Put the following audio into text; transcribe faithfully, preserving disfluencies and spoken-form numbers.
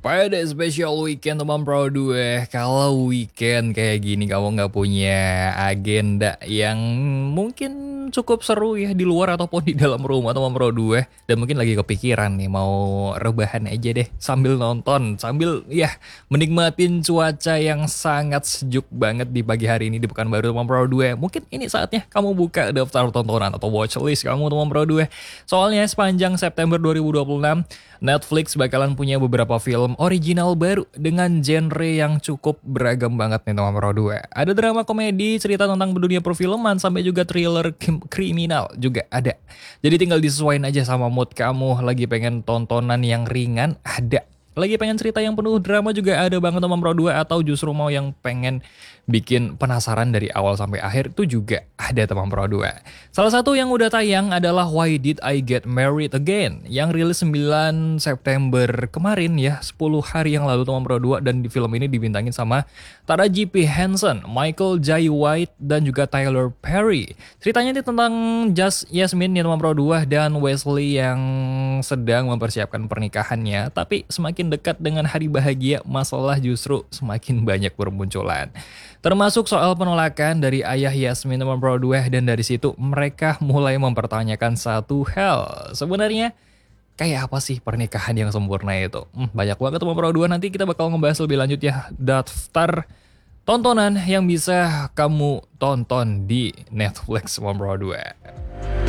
Pada spesial weekend teman Pro dua, kalau weekend kayak gini kamu nggak punya agenda yang mungkin cukup seru ya di luar ataupun di dalam rumah teman Pro dua, dan mungkin lagi kepikiran nih mau rebahan aja deh sambil nonton, sambil ya menikmatin cuaca yang sangat sejuk banget di pagi hari ini di Pekanbaru teman Pro dua. Mungkin ini saatnya kamu buka daftar tontonan atau watchlist kamu teman Pro dua. Soalnya sepanjang September dua ribu dua puluh enam Netflix bakalan punya beberapa film original baru dengan genre yang cukup beragam banget nih teman Pro dua. Ada drama komedi, cerita tentang dunia perfilman, sampai juga thriller kim- kriminal juga ada. Jadi tinggal disesuaikan aja sama mood kamu. Lagi pengen tontonan yang ringan, ada. Lagi pengen cerita yang penuh drama juga ada banget teman Pro dua, atau justru mau yang pengen bikin penasaran dari awal sampai akhir itu juga ada teman Pro dua. Salah satu yang udah tayang adalah Why Did I Get Married Again yang rilis sembilan September kemarin ya, sepuluh hari yang lalu teman Pro dua, dan di film ini dibintangin sama Taraji P. Henson, Michael Jai White, dan juga Tyler Perry. Ceritanya ini tentang Just Yasmin ya teman Pro dua dan Wesley yang sedang mempersiapkan pernikahannya, tapi semakin dekat dengan hari bahagia, masalah justru semakin banyak bermunculan. Termasuk soal penolakan dari ayah Yasmin teman Pro dua, dan dari situ mereka mulai mempertanyakan satu hal. Sebenarnya kayak apa sih pernikahan yang sempurna itu? Hmm, banyak banget teman Pro dua, nanti kita bakal ngebahas lebih lanjut ya. Daftar tontonan yang bisa kamu tonton di Netflix teman Pro dua.